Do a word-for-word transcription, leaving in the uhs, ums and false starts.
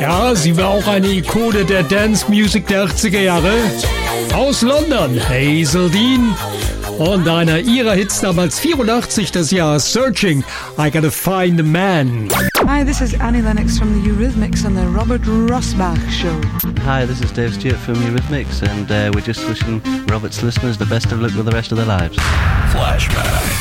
Ja, sie war auch eine Ikone der Dance Music der achtziger Jahre. Aus London, Hazel Dean. Und einer ihrer Hits damals vierundachtzig, das Jahr Searching, I Gotta Find a Man. Hi, this is Annie Lennox from the Eurythmics on the Robert Rossbach Show. Hi, this is Dave Stewart from Eurythmics, and uh, we're just wishing Robert's listeners the best of luck with the rest of their lives. Flashback.